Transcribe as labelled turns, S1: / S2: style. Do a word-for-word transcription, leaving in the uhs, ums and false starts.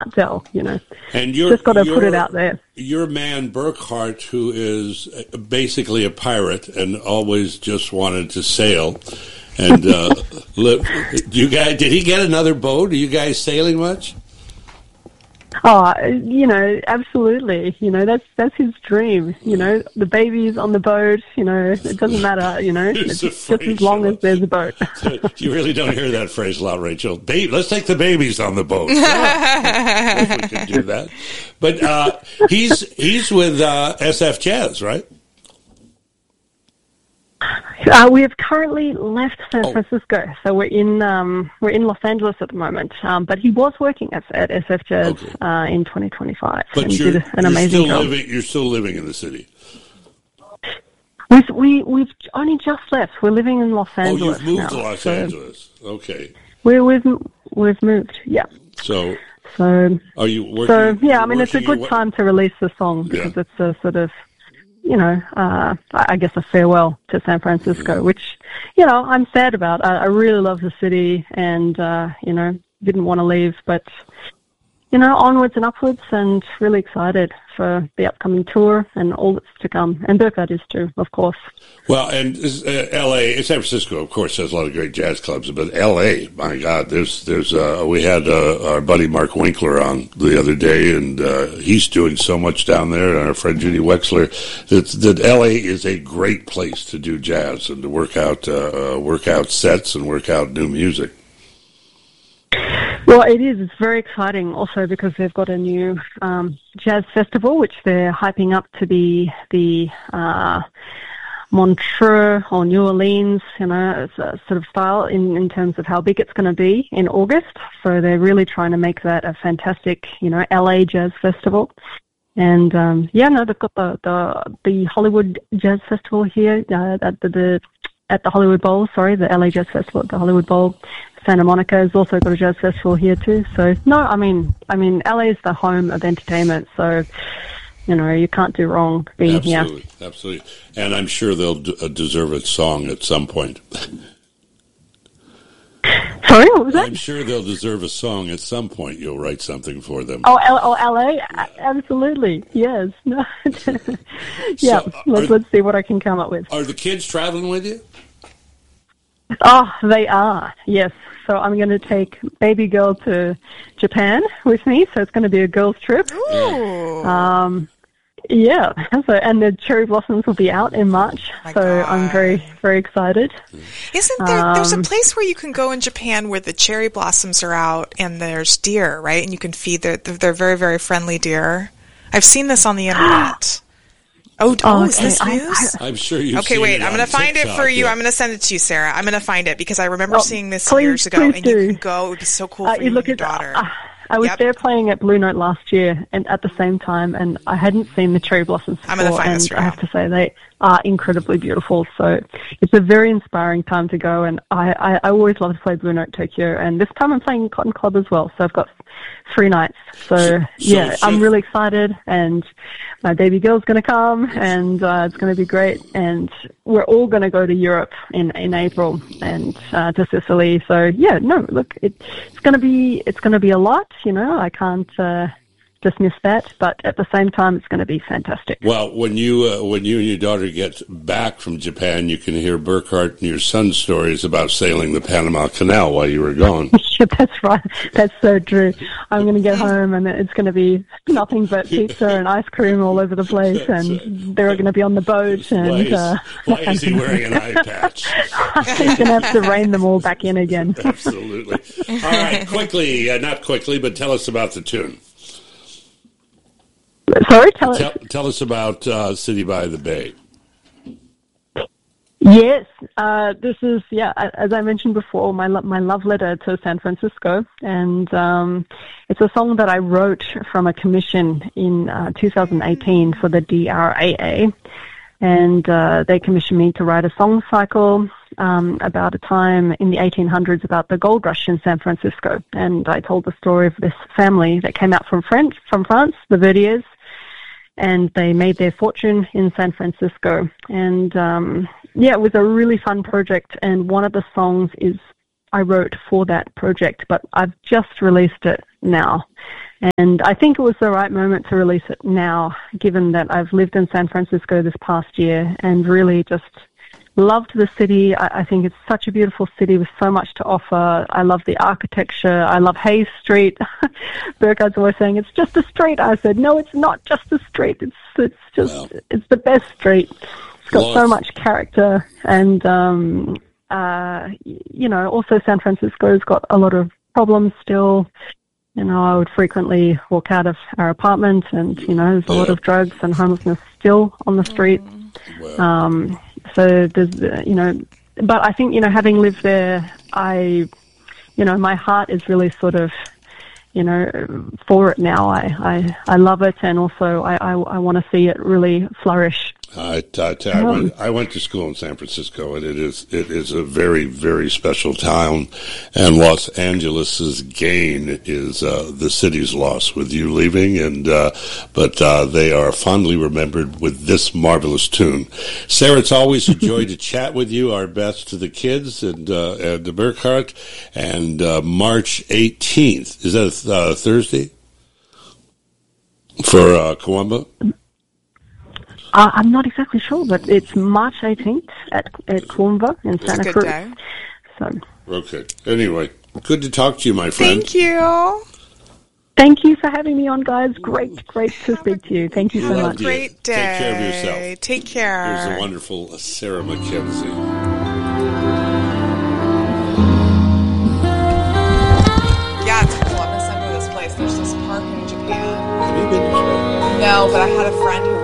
S1: tell, you know.
S2: And you're
S1: just got to put it out there.
S2: Your man Burkhart, who is basically a pirate and always just wanted to sail, and uh, live, you guys, did he get another boat? Are you guys sailing much?
S1: Oh, you know, absolutely. You know, that's that's his dream. You know, the baby's on the boat. You know, it doesn't matter. You know, it's just as long as there's a boat.
S2: You really don't hear that phrase a lot, Rachel. Babe, let's take the babies on the boat. Yeah, we could do that. But uh, he's he's with uh, S F Jazz, right?
S1: Uh, we have currently left San
S2: Oh.
S1: Francisco, so we're in um, we're in Los Angeles at the moment. Um, but he was working at, at S F Jazz
S2: Okay.
S1: uh, in twenty twenty-five,
S2: But
S1: and
S2: you're,
S1: did an
S2: you're
S1: amazing
S2: still
S1: job.
S2: living. You're still living in the city.
S1: We've, we we've only just left. We're living in Los Angeles
S2: Oh, you've moved
S1: now,
S2: to Los
S1: so
S2: Angeles. Okay,
S1: We, we've we've moved. Yeah.
S2: so
S1: So
S2: are you working?
S1: so yeah, I
S2: you're
S1: mean it's a
S2: working your
S1: good
S2: way-
S1: time to release the song because
S2: Yeah.
S1: it's a sort of, you know, uh, I I guess a farewell to San Francisco, which, you know, I'm sad about. I, I really love the city and, uh, you know, didn't want to leave, but, you know, onwards and upwards and really excited for the upcoming tour and all that's to come. And Burkhart is too, of course.
S2: Well, and uh, L A, San Francisco, of course, has a lot of great jazz clubs, but L A, my God, there's, there's, uh, we had uh, our buddy Mark Winkler on the other day, and uh, he's doing so much down there, and our friend Judy Wexler, that, that L A is a great place to do jazz and to work out, uh, work out sets and work out new music.
S1: Well, it is. It's very exciting also because they've got a new um, jazz festival, which they're hyping up to be the uh, Montreux or New Orleans, you know, sort of style in, in terms of how big it's going to be in August. So they're really trying to make that a fantastic, you know, L A jazz festival. And, um, yeah, no, they've got the, the, the Hollywood Jazz Festival here uh, at the, the at the Hollywood Bowl, sorry, the L A Jazz Festival at the Hollywood Bowl. Santa Monica has also got a jazz festival here too. So no, I mean, I mean, L A is the home of entertainment. So, you know, you can't do wrong being here.
S2: Absolutely, absolutely. And I'm sure they'll d- uh, deserve a song at some point.
S1: Sorry, what was that?
S2: I'm sure they'll deserve a song at some point. You'll write something for them.
S1: Oh, L- oh L A, A- absolutely, yes. No. yeah,
S2: So,
S1: let's
S2: are-
S1: let's see what I can come up with.
S2: Are the kids traveling with you?
S1: Oh, they are, yes. So I'm going to take baby girl to Japan with me. So it's going to be a girls' trip.
S3: Ooh.
S1: Um, yeah. So and the cherry blossoms will be out in March.
S3: My
S1: so
S3: God.
S1: I'm very very excited.
S3: Isn't there, there's a
S1: Um,
S3: place where you can go in Japan where the cherry blossoms are out and there's deer, right? And you can feed their, they're very, very friendly deer. I've seen this on the internet. Oh, oh, is
S1: okay.
S3: this
S1: I-
S3: news?
S2: I'm sure you've
S3: Okay,
S2: seen
S3: wait.
S2: it
S3: I'm
S2: on
S3: going to find it
S2: TikTok,
S3: for you.
S2: yeah.
S3: I'm going to send it to you, Sarah. I'm going to find it because I remember
S1: Oh,
S3: seeing this
S1: please-
S3: years ago.
S1: please
S3: And you
S1: do.
S3: can go. It would be so cool
S1: Uh,
S3: for
S1: you
S3: you
S1: look
S3: and your
S1: at.
S3: daughter.
S1: Uh, I was
S3: Yep.
S1: there playing at Blue Note last year, and at the same time, and I hadn't seen the cherry blossoms before.
S3: I'm gonna find
S1: and
S3: this for
S1: I
S3: you.
S1: have to say they are incredibly beautiful. So it's a very inspiring time to go, and I, I, I always love to play Blue Note Tokyo, and this time I'm playing Cotton Club as well. So I've got three nights. So,
S2: So-
S1: yeah,
S2: so-
S1: I'm really excited, and my baby girl's going to come, and uh, it's going to be great. And we're all going to go to Europe in in April and uh, to Sicily. So yeah, no, look, it, it's going to be it's going to be a lot. You know, I can't uh, dismiss that, but at the same time, it's going to be fantastic.
S2: Well, when you uh, when you and your daughter get back from Japan, you can hear Burkhart and your son's stories about sailing the Panama Canal while you were gone.
S1: Yeah, that's right. That's so true. I'm going to get home and it's going to be nothing but pizza and ice cream all over the place, and they're going to be on the boat. And
S2: Why is,
S1: uh,
S2: why is he wearing an eye patch?
S1: I'm going to have to rein them all back in again.
S2: Absolutely. All right, quickly, uh, not quickly, but tell us about the tune.
S1: Sorry, tell
S2: Tell,
S1: it.
S2: tell us about uh, City by the Bay.
S1: Yes, uh, this is yeah. As I mentioned before, my lo- my love letter to San Francisco, and um, it's a song that I wrote from a commission in uh, two thousand eighteen for the D R A A, and uh, they commissioned me to write a song cycle um, about a time in the eighteen hundreds about the gold rush in San Francisco, and I told the story of this family that came out from French from France, the Verdiers. And they made their fortune in San Francisco. And, um, yeah, it was a really fun project. And one of the songs is I wrote for that project, but I've just released it now. And I think it was the right moment to release it now, given that I've lived in San Francisco this past year and really just loved the city. I, I think it's such a beautiful city with so much to offer. I love the architecture. I love Hayes Street. Burkhardt's always saying, it's just a street. I said, no, it's not just a street. It's it's just, well, it's the best street. It's got well, so much character. And, um, uh, you know, also San Francisco's got a lot of problems still. You know, I would frequently walk out of our apartment and, you know, there's a yeah. lot of drugs and homelessness still on the street. Well. Um, so there's, uh, you know, but I think, you know, having lived there, I, you know, my heart is really sort of, you know, for it now. I, I, I love it, and also I, I, I want to see it really flourish.
S2: I, I, I, went, I went to school in San Francisco, and it is it is a very, very special town. And Los Angeles's gain is uh, the city's loss with you leaving. And uh, but uh, they are fondly remembered with this marvelous tune. Sarah, it's always a joy to chat with you. Our best to the kids and uh, and to Burkhardt. And uh, March eighteenth, is that a uh, Thursday for uh, Koombah?
S1: Uh, I'm not exactly sure, but it's March eighteenth at at Koombah in Santa Cruz. Day. So.
S2: Okay. Anyway, good to talk to you, my friend.
S3: Thank you.
S1: Thank you for having me on, guys. Great, great to speak to you. Thank you so
S3: Have
S1: much.
S3: A great day.
S2: Take care of yourself.
S3: Take care.
S2: Here's the wonderful Sarah Mackenzie.
S3: Yeah, it's cool. I'm gonna send her this place. There's this park in Japan.
S2: Have you been to Japan?
S3: No, but I had a friend who